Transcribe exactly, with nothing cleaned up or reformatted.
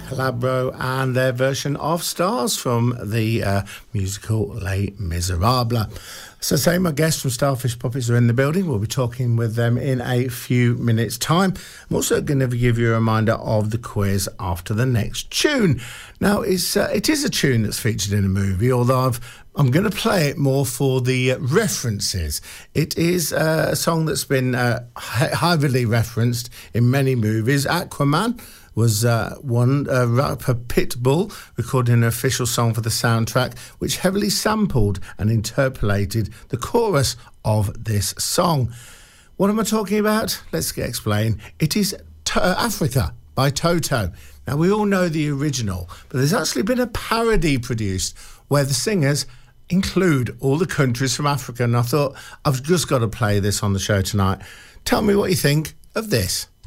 Calabro and their version of Stars from the uh, musical Les Miserables. So say my guests from Starfish Puppets are in the building. We'll be talking with them in a few minutes' time. I'm also going to give you a reminder of the quiz after the next tune. Now, it's, uh, it is a tune that's featured in a movie, although I've, I'm going to play it more for the uh, references. It is uh, a song that's been uh, heavily referenced in many movies. Aquaman was uh, one, uh, rapper Pitbull recording an official song for the soundtrack, which heavily sampled and interpolated the chorus of this song. What am I talking about? Let's get explain. It is T- uh, Africa by Toto. Now, we all know the original, but there's actually been a parody produced where the singers include all the countries from Africa, and I thought, I've just got to play this on the show tonight. Tell me what you think of this.